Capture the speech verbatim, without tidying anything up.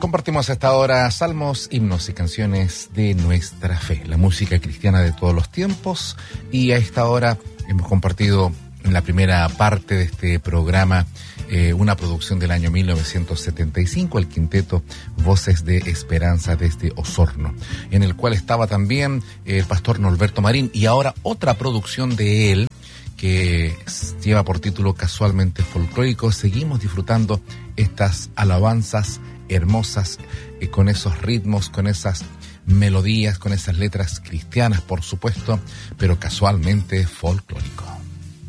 Compartimos a esta hora salmos, himnos y canciones de nuestra fe, la música cristiana de todos los tiempos. Y a esta hora hemos compartido en la primera parte de este programa eh, una producción del año mil novecientos setenta y cinco, el quinteto Voces de Esperanza desde Osorno, en el cual estaba también el pastor Norberto Marín, y ahora otra producción de él que lleva por título Casualmente Folclórico. Seguimos disfrutando estas alabanzas hermosas, eh, con esos ritmos, con esas melodías, con esas letras cristianas, por supuesto, pero casualmente folclórico.